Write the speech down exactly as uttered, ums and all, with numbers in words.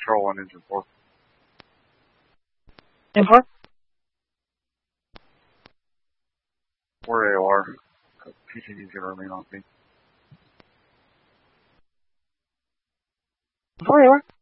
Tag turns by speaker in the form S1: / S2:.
S1: Control on engine four.
S2: And four?
S1: Four A O R. P T D is going to remain on scene.
S2: Four A O R?